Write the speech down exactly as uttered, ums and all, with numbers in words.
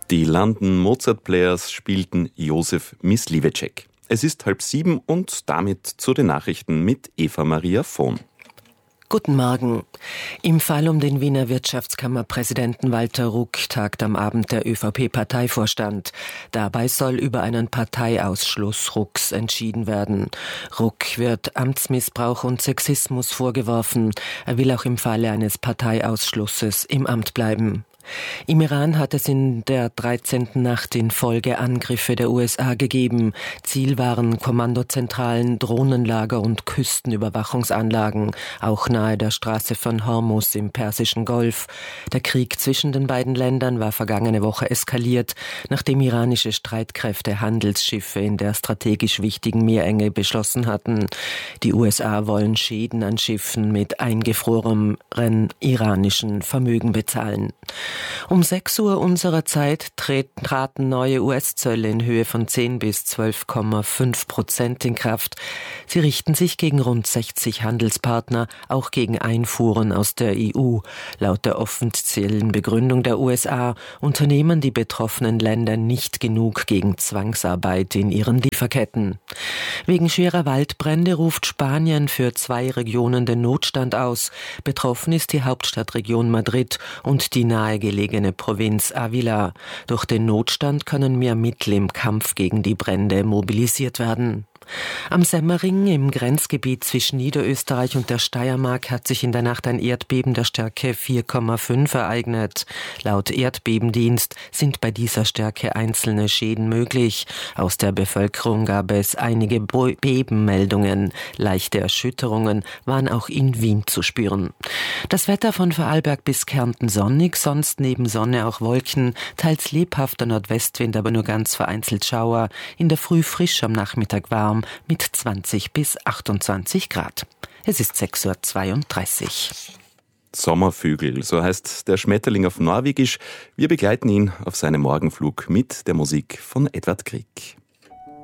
Die London Mozart Players spielten Josef Mysliveček. Es ist halb sieben und damit zu den Nachrichten mit Eva Maria Vohn. Guten Morgen. Im Fall um den Wiener Wirtschaftskammerpräsidenten Walter Ruck tagt am Abend der ÖVP-Parteivorstand. Dabei soll über einen Parteiausschluss Rucks entschieden werden. Ruck wird Amtsmissbrauch und Sexismus vorgeworfen. Er will auch im Falle eines Parteiausschlusses im Amt bleiben. Im Iran hat es in der dreizehnten Nacht in Folge Angriffe der U S A gegeben. Ziel waren Kommandozentralen, Drohnenlager und Küstenüberwachungsanlagen, auch nahe der Straße von Hormuz im Persischen Golf. Der Krieg zwischen den beiden Ländern war vergangene Woche eskaliert, nachdem iranische Streitkräfte Handelsschiffe in der strategisch wichtigen Meerenge beschossen hatten. Die U S A wollen Schäden an Schiffen mit eingefrorenem iranischen Vermögen bezahlen. Um sechs Uhr unserer Zeit traten neue U S-Zölle in Höhe von zehn bis zwölf Komma fünf Prozent in Kraft. Sie richten sich gegen rund sechzig Handelspartner, auch gegen Einfuhren aus der E U. Laut der offiziellen Begründung der U S A unternehmen die betroffenen Länder nicht genug gegen Zwangsarbeit in ihren Lieferketten. Wegen schwerer Waldbrände ruft Spanien für zwei Regionen den Notstand aus. Betroffen ist die Hauptstadtregion Madrid und die nahe gelegene Provinz Ávila. Durch den Notstand können mehr Mittel im Kampf gegen die Brände mobilisiert werden. Am Semmering im Grenzgebiet zwischen Niederösterreich und der Steiermark hat sich in der Nacht ein Erdbeben der Stärke vier Komma fünf ereignet. Laut Erdbebendienst sind bei dieser Stärke einzelne Schäden möglich. Aus der Bevölkerung gab es einige Bebenmeldungen. Leichte Erschütterungen waren auch in Wien zu spüren. Das Wetter von Vorarlberg bis Kärnten sonnig, sonst neben Sonne auch Wolken, teils lebhafter Nordwestwind, aber nur ganz vereinzelt Schauer. In der Früh frisch, am Nachmittag warm mit zwanzig bis achtundzwanzig Grad. Es ist sechs Uhr zweiunddreißig. Sommervögel, so heißt der Schmetterling auf Norwegisch. Wir begleiten ihn auf seinem Morgenflug mit der Musik von Edvard Grieg.